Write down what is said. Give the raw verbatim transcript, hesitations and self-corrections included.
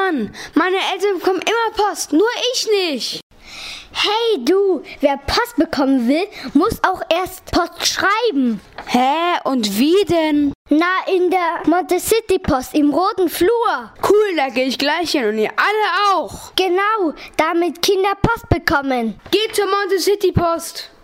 Mann, meine Eltern bekommen immer Post, nur ich nicht. Hey du, wer Post bekommen will, muss auch erst Post schreiben. Hä, und wie denn? Na, in der Montecity Post im roten Flur. Cool, da gehe ich gleich hin und ihr alle auch. Genau, damit Kinder Post bekommen. Geht zur Montecity Post.